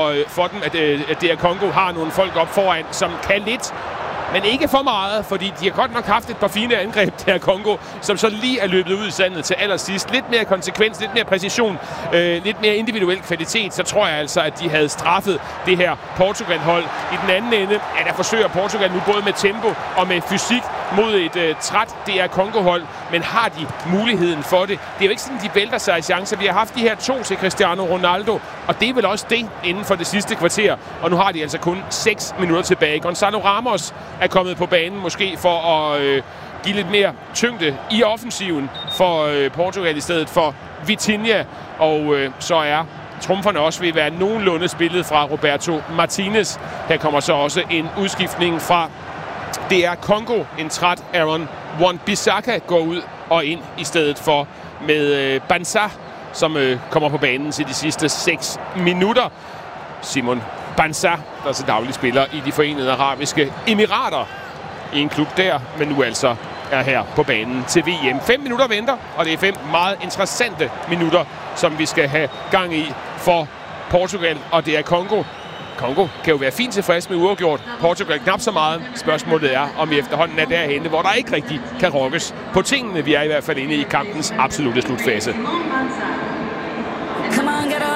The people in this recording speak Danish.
for dem, at DR Congo har nogle folk op foran, som kan lidt, men ikke for meget, fordi de har godt nok haft et par fine angreb der Congo, som så lige er løbet ud i sandet til allersidst. Lidt mere konsekvens, lidt mere præcision, lidt mere individuel kvalitet, så tror jeg altså, at de havde straffet det her Portugal-hold. I den anden ende, der forsøger Portugal nu både med tempo og med fysik mod et træt DR Congo-hold, men har de muligheden for det? Det er jo ikke sådan, de vælter sig i chancer. Vi har haft de her 2 til Cristiano Ronaldo, og det er vel også det inden for det sidste kvarter, og nu har de altså kun 6 minutter tilbage. Gonzalo Ramos er kommet på banen måske for at give lidt mere tyngde i offensiven for Portugal i stedet for Vitinha, og så er trumferne også ved at være nogenlunde spillet fra Roberto Martinez. Her kommer så også en udskiftning fra DR Congo. En træt Aaron Wan-Bissaka går ud og ind i stedet for med Banza, som kommer på banen til de sidste 6 minutter. Simon Banza, der til daglig spiller i de Forenede Arabiske Emirater i en klub der, men nu altså er her på banen til VM. 5 minutter venter, og det er 5 meget interessante minutter, som vi skal have gang i for Portugal og DR Congo. Congo kan jo være fint tilfreds med uafgjort. Portugal knap så meget. Spørgsmålet er, om vi efterhånden er derhenne, hvor der ikke rigtig kan rokkes på tingene. Vi er i hvert fald inde i kampens absolutte slutfase.